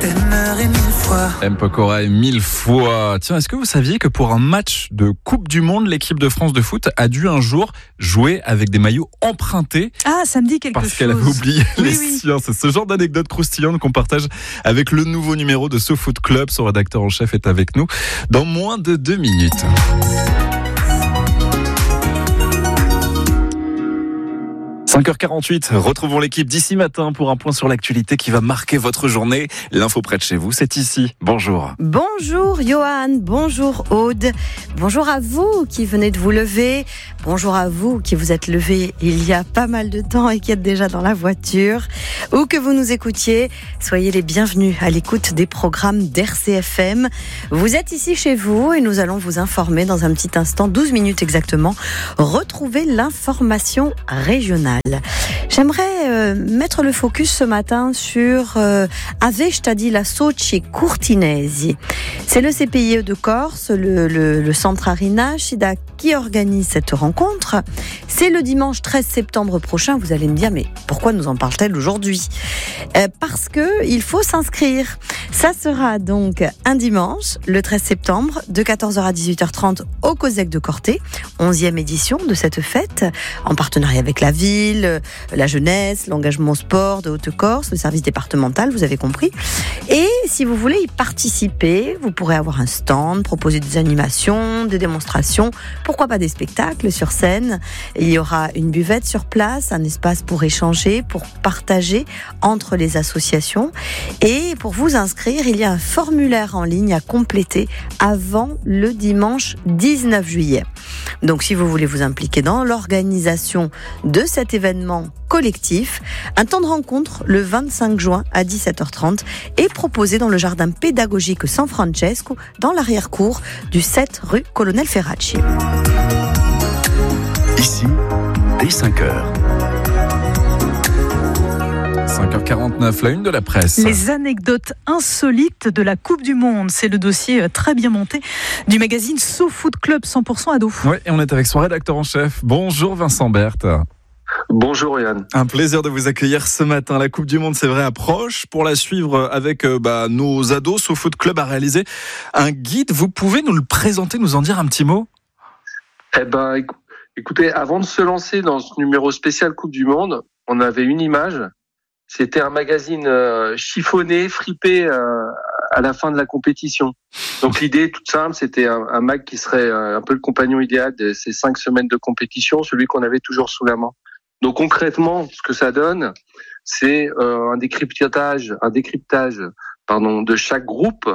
m'aimerait 1000 fois. M. Pokora et 1000 fois. Tiens, est-ce que vous saviez que pour un match de Coupe du Monde, l'équipe de France de foot a dû un jour jouer avec des maillots empruntés? Ah, ça me dit quelque chose. Parce qu'elle avait oublié les siens. C'est ce genre d'anecdote croustillante qu'on partage avec le nouveau numéro de SoFoot Club. Son rédacteur en chef est avec nous dans moins de 2 minutes. 5h48, retrouvons l'équipe d'ici matin pour un point sur l'actualité qui va marquer votre journée. L'info près de chez vous, c'est ici. Bonjour. Bonjour Johan, bonjour Aude, bonjour à vous qui venez de vous lever, bonjour à vous qui vous êtes levé il y a pas mal de temps et qui êtes déjà dans la voiture, ou que vous nous écoutiez, soyez les bienvenus à l'écoute des programmes d'RCFM. Vous êtes ici chez vous et nous allons vous informer dans un petit instant, 12 minutes exactement, retrouver l'information régionale. J'aimerais mettre le focus ce matin sur Avestadi la Soci Curtinesi. C'est le CPIE de Corse, le centre Arina Shida qui organise cette rencontre. C'est le dimanche 13 septembre prochain. Vous allez me dire, mais pourquoi nous en parle-t-elle aujourd'hui ? Parce que il faut s'inscrire. Ça sera donc un dimanche, le 13 septembre, de 14h à 18h30 au COSEC de Corté, 11e édition de cette fête, en partenariat avec la ville, la jeunesse, l'engagement sport de Haute-Corse, le service départemental, vous avez compris. Et si vous voulez y participer, vous pourrez avoir un stand, proposer des animations, des démonstrations, pourquoi pas des spectacles sur scène. Il y aura une buvette sur place, un espace pour échanger, pour partager entre les associations. Et pour vous inscrire, il y a un formulaire en ligne à compléter avant le dimanche 19 juillet. Donc si vous voulez vous impliquer dans l'organisation de cet événement collectif, un temps de rencontre le 25 juin à 17h30 est proposé dans le jardin pédagogique San Francesco, dans l'arrière-cour du 7 rue Colonel Ferracci. Ici, dès 5h. 5h49, la une de la presse. Les anecdotes insolites de la Coupe du Monde. C'est le dossier très bien monté du magazine SoFoot Club 100% ado. Oui, et on est avec son rédacteur en chef. Bonjour Vincent Berthe. Bonjour Yann. Un plaisir de vous accueillir ce matin. La Coupe du Monde, c'est vrai, approche. Pour la suivre avec nos ados, SoFoot Club a réalisé un guide. Vous pouvez nous le présenter, nous en dire un petit mot ? Eh ben, écoutez, avant de se lancer dans ce numéro spécial Coupe du Monde, on avait une image. C'était un magazine chiffonné, fripé à la fin de la compétition. Donc l'idée toute simple, c'était un mag qui serait un peu le compagnon idéal de ces 5 semaines de compétition, celui qu'on avait toujours sous la main. Donc concrètement, ce que ça donne, c'est un décryptage, de chaque groupe.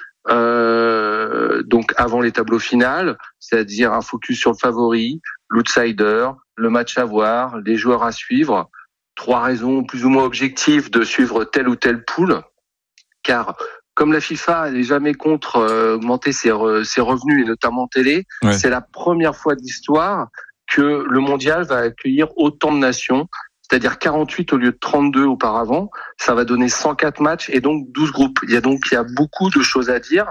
Donc avant les tableaux finaux, c'est-à-dire un focus sur le favori, l'outsider, le match à voir, les joueurs à suivre. 3 raisons plus ou moins objectives de suivre telle ou telle poule, car comme la FIFA n'est jamais contre augmenter ses revenus et notamment télé, c'est la première fois de l'histoire que le mondial va accueillir autant de nations, c'est-à-dire 48 au lieu de 32 auparavant. Ça va donner 104 matchs et donc 12 groupes. Il y a beaucoup de choses à dire.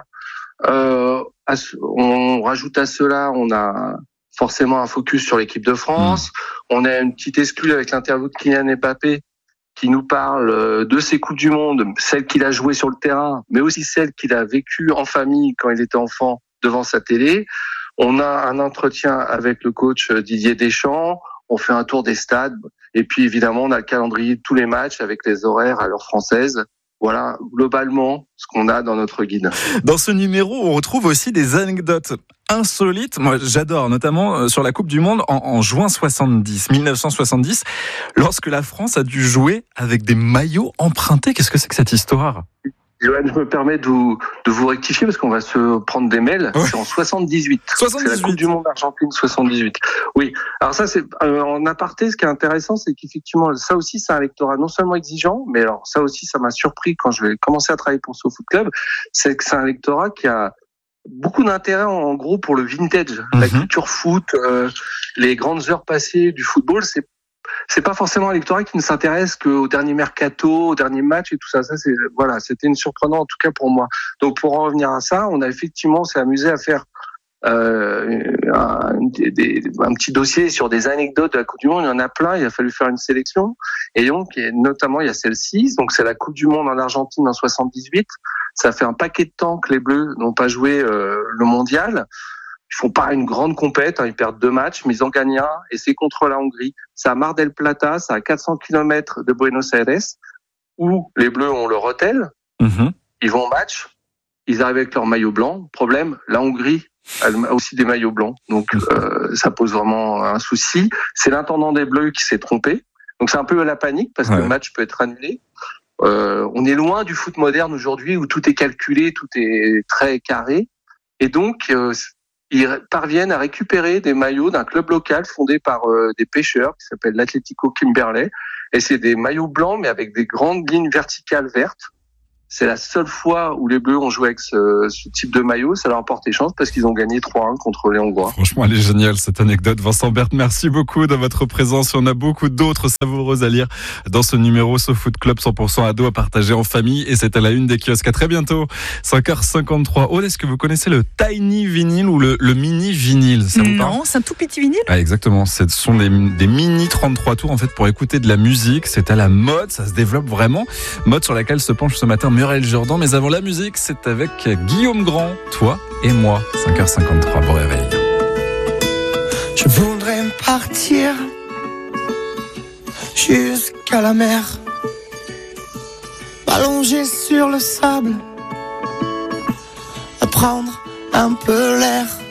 On rajoute à cela, on a forcément un focus sur l'équipe de France. On a une petite exclue avec l'interview de Kylian Mbappé qui nous parle de ses Coupes du Monde, celle qu'il a jouées sur le terrain, mais aussi celle qu'il a vécue en famille quand il était enfant devant sa télé. On a un entretien avec le coach Didier Deschamps. On fait un tour des stades. Et puis évidemment, on a le calendrier de tous les matchs avec les horaires à l'heure française. Voilà, globalement, ce qu'on a dans notre guide. Dans ce numéro, on retrouve aussi des anecdotes insolites. Moi, j'adore, notamment sur la Coupe du Monde en juin 1970, lorsque la France a dû jouer avec des maillots empruntés. Qu'est-ce que c'est que cette histoire ? Johan, je me permets de vous rectifier parce qu'on va se prendre des mails. Ouais. C'est en 78. C'est la Coupe du Monde Argentine 78. Oui. Alors ça, c'est en aparté. Ce qui est intéressant, c'est qu'effectivement, ça aussi, c'est un lectorat non seulement exigeant, mais alors ça aussi, ça m'a surpris quand je vais commencer à travailler pour SoFoot Club. C'est que c'est un lectorat qui a beaucoup d'intérêt en gros pour le vintage, la culture foot, les grandes heures passées du football. C'est pas forcément un lectorat qui ne s'intéresse qu'au dernier mercato, au dernier match et tout ça. Ça, c'était une surprenant en tout cas pour moi. Donc pour en revenir à ça, on s'est amusé à faire un petit dossier sur des anecdotes de la Coupe du Monde. Il y en a plein. Il a fallu faire une sélection. Et donc, notamment, il y a celle-ci. Donc, c'est la Coupe du Monde en Argentine en 78. Ça fait un paquet de temps que les Bleus n'ont pas joué le mondial. Ils font pas une grande compète. Ils perdent 2 matchs, mais ils en gagnent un. Et c'est contre la Hongrie. C'est à Mar del Plata. C'est à 400 km de Buenos Aires, où les Bleus ont leur hôtel. Ils vont au match. Ils arrivent avec leur maillot blanc. Problème, la Hongrie a aussi des maillots blancs. Donc, ça pose vraiment un souci. C'est l'intendant des Bleus qui s'est trompé. Donc, c'est un peu la panique parce que le match peut être annulé. On est loin du foot moderne aujourd'hui où tout est calculé, tout est très carré. Et donc, ils parviennent à récupérer des maillots d'un club local fondé par des pêcheurs qui s'appelle l'Atlético Kimberley. Et c'est des maillots blancs mais avec des grandes lignes verticales vertes. C'est la seule fois où les Bleus ont joué avec ce type de maillot. Ça leur a porté chance parce qu'ils ont gagné 3-1 contre les Hongrois. Franchement, elle est géniale cette anecdote. Vincent Berthe, merci beaucoup de votre présence. On a beaucoup d'autres savoureuses à lire dans ce numéro SoFoot Club 100% ado à partager en famille. Et c'est à la une des kiosques. À très bientôt. 5h53. Aude, est-ce que vous connaissez le Tiny Vinyl ou le Mini Vinyl? Non, c'est un tout petit vinyle. Ah, exactement. Ce sont des mini 33 tours en fait pour écouter de la musique. C'est à la mode. Ça se développe vraiment. Mode sur laquelle se penche ce matin Muriel Jourdan, mais avant la musique, c'est avec Guillaume Grand, toi et moi. 5h53, bon réveil. Je voudrais partir jusqu'à la mer, m'allonger sur le sable, prendre un peu l'air.